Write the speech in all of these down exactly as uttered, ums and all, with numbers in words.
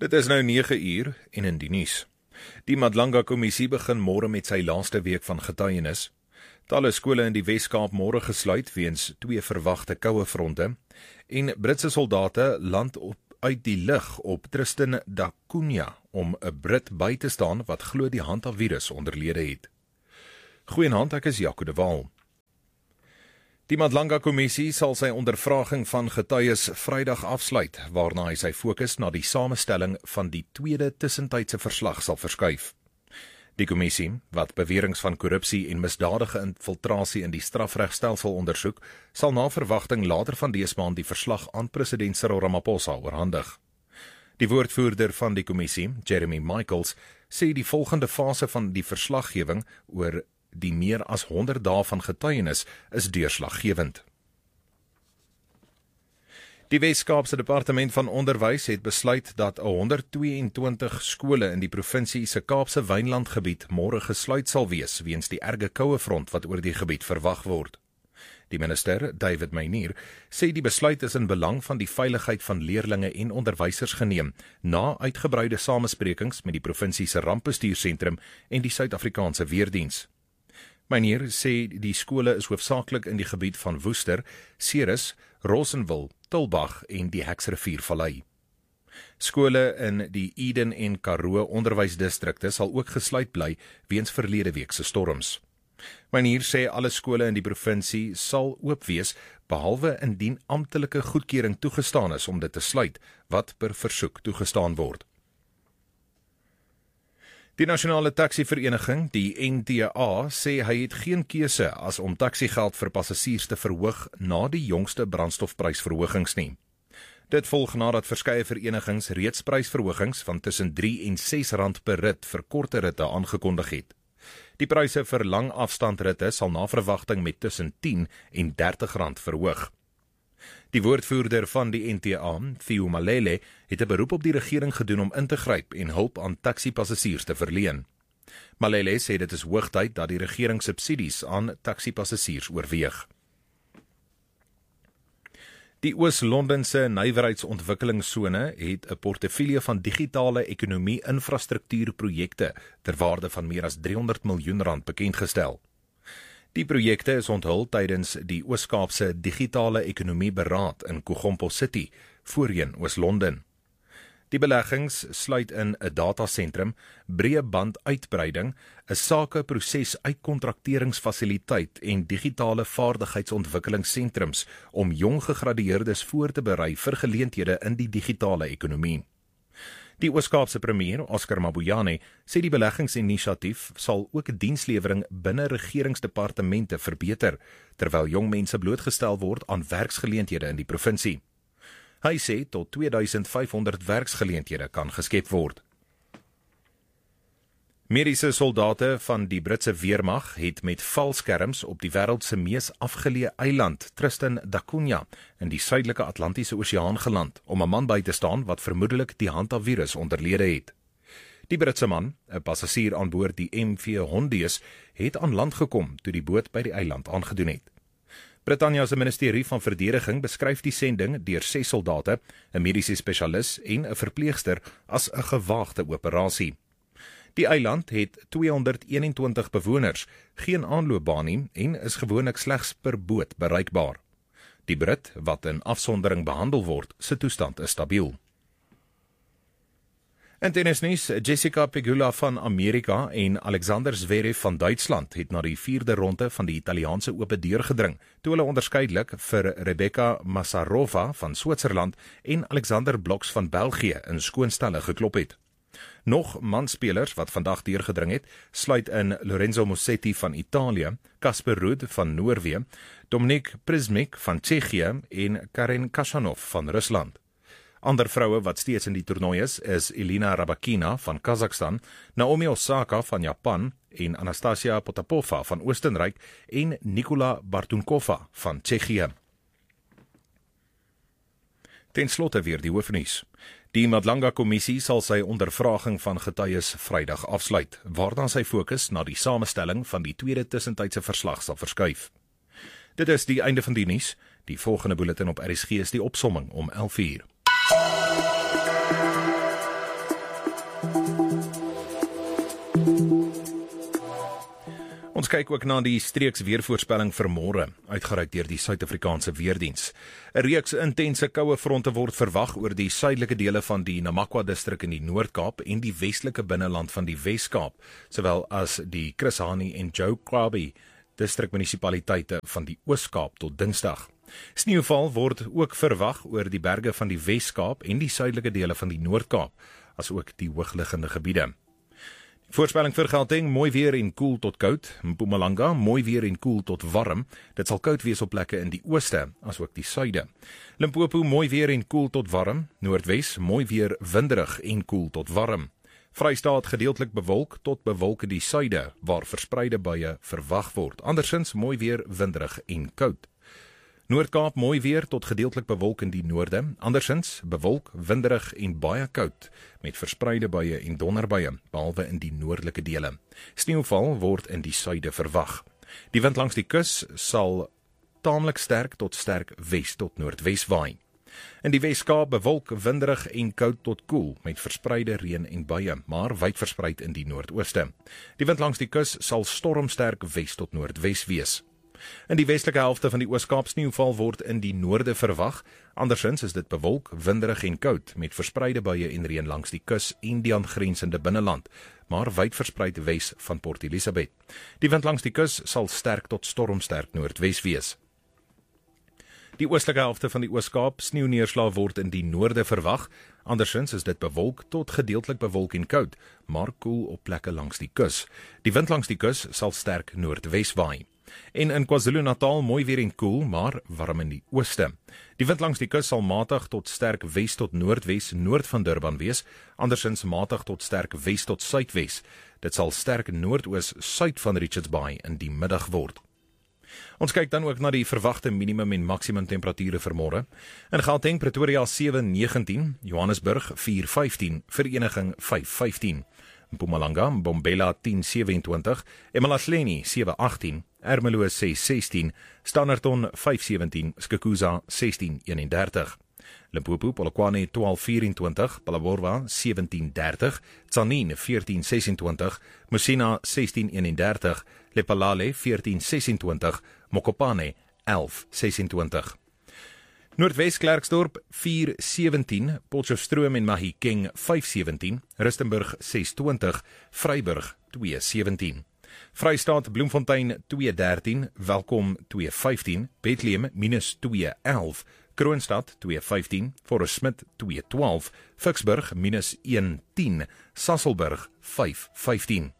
Dit is nou nege uur en in die nuus. Die Madlanga-kommissie begin môre met sy laaste week van getuienis. Talle skole in die Wes-Kaap môre gesluit weens twee verwagte koue fronte en Britse soldate land op uit die lug op Tristan da Cunha om 'n Brit by te staan wat glo die hantavirus onderlede het. Goeienaand, ek is Jaco de Waal. Die Madlanga-kommissie sal sy ondervraging van getuies Vrydag afsluit, waarna hy sy fokus na die samestelling van die tweede tussentydse verslag sal verskuif. Die kommissie, wat beweringe van korrupsie en misdadige infiltrasie in die strafregstelsel ondersoek, sal na verwagting later van dese maand die verslag aan president Cyril Ramaphosa oorhandig. Die woordvoerder van die kommissie, Jeremy Michaels, sê die volgende fase van die verslaggewing oor die meer as honderd dae van getuienis is deurslaggewend. Die Wes-Kaapse Departement van Onderwys het besluit dat honderd twee en twintig skole in die provinsie se Kaapse Wynlandgebied môre gesluit sal wees weens die erge koue front wat oor die gebied verwag word. Die minister, David Maynier, sê die besluit is in belang van die veiligheid van leerlinge en onderwysers geneem, na uitgebreide samesprekings met die provinsie se rampbestuursentrum en die Suid-Afrikaanse Weerdiens. Maynier sê die skole is hoofsaaklik in die gebied van Woester, Ceres, Rosenville, Tulbagh en die Heksriviervallei. Skole in die Eden en Karoo onderwysdistrikte sal ook gesluit bly weens verlede week se storms. Maynier sê alle skole in die provinsie sal oop wees, behalwe indien amptelike goedkeuring toegestaan is om dit te sluit, wat per versoek toegestaan word. Die Nasionale Taxi-vereniging, die N T A, sê hy het geen keuse as om taxigeld vir passasiers te verhoog na die jongste brandstofprysverhogings nie. Dit volg nadat verskeie verenigings reeds prysverhogings van tussen drie en ses rand per rit vir korte ritte aangekondig het. Die pryse vir langafstandritte sal na verwagting met tussen tien en dertig rand verhoog. Die woordvoerder van die N T A, Theo Malele, het 'n beroep op die regering gedoen om in te gryp en hulp aan taksipassasiers te verleen. Malele sê dit is hoogtyd dat die regering subsidies aan taksipassasiers oorweeg. Die Oos-Londense nywerheidsontwikkelingsone het 'n portefeulje van digitale ekonomie-infrastruktuurprojekte ter waarde van meer as driehonderd miljoen rand bekendgestel. Die projekte is onthul tydens die Oos-Kaapse Digitale Ekonomie Beraad in Kogompo City, voorheen Oos-London. Die beleggings sluit in 'n datasentrum, breëbanduitbreiding, 'n sake-proses-uitkontrakteringsfasiliteit en digitale vaardigheidsontwikkelingssentrums om jong gegradueerdes voor te berei vir geleenthede in die digitale ekonomie. Die Oos-Kaapse premier, Oscar Mabuyane, sê die beleggingsinisiatief sal ook dienslewering binne regeringsdepartemente verbeter, terwyl jong mense blootgestel word aan werksgeleenthede in die provinsie. Hy sê tot twee duisend vyfhonderd werksgeleenthede kan geskep word. Mediese soldate van die Britse weermag het met valskerms op die wêreld se mees afgeleë eiland, Tristan da Cunha, in die suidelike Atlantiese Oseaan geland om 'n man by te staan wat vermoedelik die hantavirus onderlede het. Die Britse man, 'n passasier aan boord die M V Hondius, het aan land gekom toe die boot by die eiland aangedoen het. Britannia se ministerie van verdediging beskryf die sending deur ses soldate, 'n mediese spesialis en 'n verpleegster as 'n gewaagde operasie. Die eiland het tweehonderd eenentwintig bewoners, geen aanloopbaan nie en is gewoonlik slegs per boot bereikbaar. Die Brit, wat in afsondering behandel word, se toestand is stabiel. In tennisnuus, Jessica Pegula van Amerika en Alexander Zverev van Duitsland het na die vierde ronde van die Italiaanse Ope deurgedring, toe hulle onderskeidelik vir Rebecca Massarova van Switserland en Alexander Bloks van België in skoonstelle geklop het. Nog manspelers wat vandag deurgedring het, sluit in Lorenzo Musetti van Italië, Casper Ruud van Noorwe, Dominik Prismik van Tsjechië en Karen Khachanov van Rusland. Ander vroue wat steeds in die toernooi is, is Elina Rybakina van Kazakhstan, Naomi Osaka van Japan en Anastasia Potapova van Oostenryk en Nikola Bartunkova van Tsjechië. Ten slotte weer die hoofnuus. Die Madlanga-kommissie sal sy ondervraging van getuies Vrydag afsluit, waarna sy fokus na die samestelling van die tweede tussentydse verslag sal verskuif. Dit is die einde van die nuus. Die volgende bulletin op R S G is die opsomming om elf uur. Ons kyk ook na die streeks weervoorspelling vir môre, uitgereik deur die Suid-Afrikaanse Weerdiens. 'n Reeks intense koue fronte word verwag oor die suidelike dele van die Namakwa distrik in die Noord-Kaap en die westelike binneland van die Wes-Kaap, sowel as die Chris Hani en Joe Krabi distrikmunisipaliteite van die Oos-Kaap tot Dinsdag. Sneeuval word ook verwag oor die berge van die Wes-Kaap en die suidelike dele van die Noord-Kaap, as ook die hoogliggende gebiede. Voorspelling vir Gauteng, mooi weer en koel tot koud. Mpumalanga, mooi weer en koel tot warm. Dit sal koud wees op plekke in die ooste, as ook die suide. Limpopo, mooi weer en koel tot warm. Noordwes, mooi weer, winderig en koel tot warm. Vrystaat, gedeeltelik bewolk tot bewolk in die suide, waar verspreide buie verwag word. Andersins, mooi weer, winderig en koud. Noord-Kaap, mooi weer tot gedeeltelik bewolk in die noorde, andersins bewolk, winderig en baie koud, met verspreide buie en donderbuie, behalwe in die noordelike dele. Sneeuval word in die suide verwag. Die wind langs die kus sal taamlik sterk tot sterk wes tot noordwes waai. In die Wes-Kaap bewolk, winderig en koud tot koel, met verspreide reën en buie, maar wyd verspreid in die noordooste. Die wind langs die kus sal stormsterk wes tot noordwes wees. In die westelike helfte van die Oos-Kaap sneeuval word in die noorde verwag, andersins is dit bewolk, winderig en koud, met verspreide buie en reën langs die kus en die aangrensende binneland, maar wyd verspreid wes van Port Elizabeth. Die wind langs die kus sal sterk tot stormsterk noordwes wees. Die oostelike helfte van die Oos-Kaap sneeuneerslae word in die noorde verwag, andersins is dit bewolk tot gedeeltelik bewolk en koud, maar koel op plekke langs die kus. Die wind langs die kus sal sterk noordwes waai. En in KwaZulu-Natal mooi weer en koel, maar warm in die ooste. Die wind langs die kus sal matig tot sterk wes tot noordwes noord van Durban wees, andersins matig tot sterk wes tot suidwes. Dit sal sterk noordoos suid van Richards Bay in die middag word. Ons kyk dan ook na die verwagte minimum en maksimum temperature vir môre. In Gauteng, Pretoria sewe negentien, Johannesburg vier vyftien, Vereniging vyf vyftien. Mpumalanga, Mbombela tien sewentwintig, eMalahleni sewe agttien, Ermelo ses sestien, Standerton vyf sewentien, Skukuza sestien eenendertig. Limpopo, Polokwane twaalf vyerentwintig, Phalaborwa sewentien dertig, Tzaneen veertien sesentwintig, Musina sestien eenendertig, Lephalale veertien sesentwintig, Mokopane elf sesentwintig. Noordwes Klerksdorp vier sewentien, Potchefstroom en Mahikeng vyf sewentien, Rustenburg ses twintig, Vryburg twee sewentien. Vrystaat Bloemfontein twee dertien, Welkom twee vyftien, Bethlehem minus twee elf, Kroonstad twee vyftien, Forest Smith twee twaalf, Vicksburg minus een tien, Sasolburg vyf vyftien.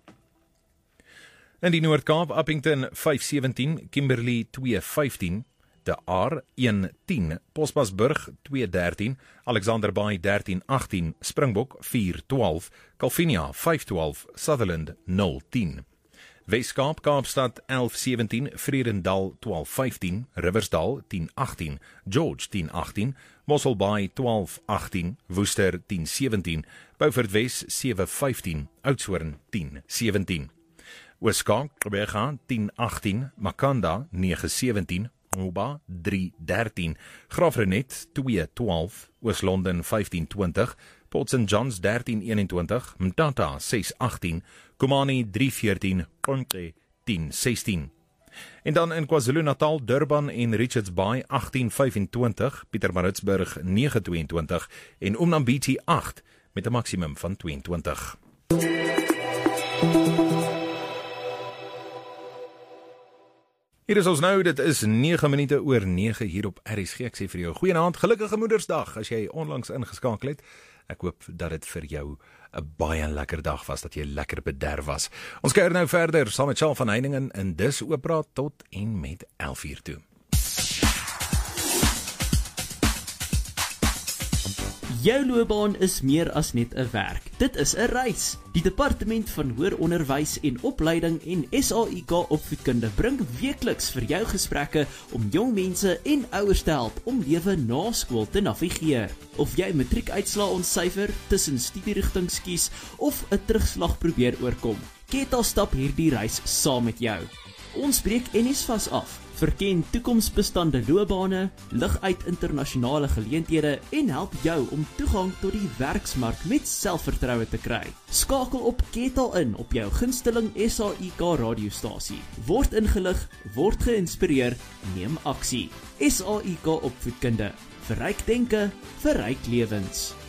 In die Noord-Kaap, Appington vyf sewentien, Kimberley twee vyftien, De Aar een tien, Posmasburg twee dertien, Alexander Bay dertien agttien, Springbok vier twaalf, Calvinia vyf twaalf, Sutherland nul tien. Wes-Kaap, Kaapstad elf sewentien, Vredendal twaalf vyftien, Riversdal tien agttien, George tien agttien, Mossel Bay twaalf agttien, Worcester tien sewentien, Beaufort Wes sewe vyftien, Oudtshoorn tien sewentien. Oos-Kaap, Gqeberha tien agttien, Makanda nege sewentien, Oba drie dertien, Graafrenet twee twaalf, Oos-London vyftien twintig, Port Saint John's dertien eenentwintig, Mtata ses agttien, Komani drie veertien, Konke tien sestien. En dan in KwaZulu-Natal, Durban en Richards Bay agttien vyfentwintig, Pietermaritzburg nege tweeëntwintig en Umnambiti agt met 'n maksimum van tweeëntwintig. Hier is ons nou, dit is nege minute oor nege hier op R S G. Ek sê vir jou, goeienaand, gelukkige Moedersdag, as jy onlangs ingeskakel het. Ek hoop dat dit vir jou 'n baie lekker dag was, dat jy lekker bederf was. Ons kyk nou verder, saam met Charles van Heiningen, in Dis Oopraat tot en met elf uur toe. Jou loopbaan is meer as net 'n werk. Dit is 'n reis. Die Departement van Hoër Onderwys en Opleiding en S A I K Opvoedkunde bring weekliks vir jou gesprekke om jong mense en ouers te help om lewe na skool te navigeer. Of jy matriekuitslae ontsyfer, tussen studierigtings kies of 'n terugslag probeer oorkom, Keta stap hierdie reis saam met jou. Ons breek N S vas af Verken toekomsbestande loopbane, lig uit internasionale geleenthede en help jou om toegang tot die werksmark met selfvertroue te kry. Skakel op Ketal in op jou gunsteling S A I K radiostasie. Word ingelig, word geïnspireer, neem aksie. S A I K Opvoedkunde. Verryk denke, verryk lewens.